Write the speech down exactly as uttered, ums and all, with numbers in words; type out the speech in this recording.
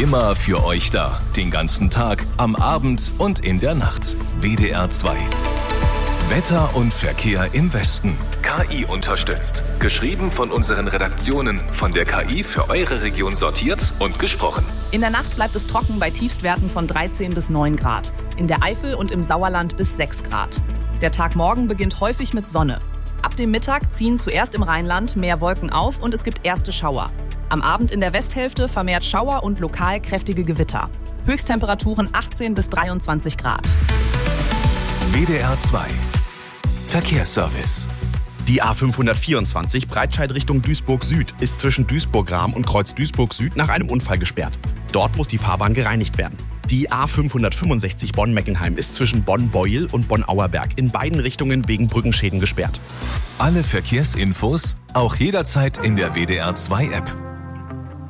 Immer für euch da. Den ganzen Tag, am Abend und in der Nacht. W D R zwei. Wetter und Verkehr im Westen. K I unterstützt. Geschrieben von unseren Redaktionen. Von der K I für eure Region sortiert und gesprochen. In der Nacht bleibt es trocken bei Tiefstwerten von dreizehn bis neun Grad. In der Eifel und im Sauerland bis sechs Grad. Der Tag morgen beginnt häufig mit Sonne. Ab dem Mittag ziehen zuerst im Rheinland mehr Wolken auf und es gibt erste Schauer. Am Abend in der Westhälfte vermehrt Schauer und lokal kräftige Gewitter. Höchsttemperaturen achtzehn bis dreiundzwanzig Grad. W D R zwei. Verkehrsservice. Die A fünfhundertvierundzwanzig Breitscheid Richtung Duisburg Süd ist zwischen Duisburg-Rahm und Kreuz Duisburg Süd nach einem Unfall gesperrt. Dort muss die Fahrbahn gereinigt werden. Die A fünfhundertfünfundsechzig Bonn-Meckenheim ist zwischen Bonn-Beuel und Bonn-Auerberg in beiden Richtungen wegen Brückenschäden gesperrt. Alle Verkehrsinfos auch jederzeit in der W D R zwei App.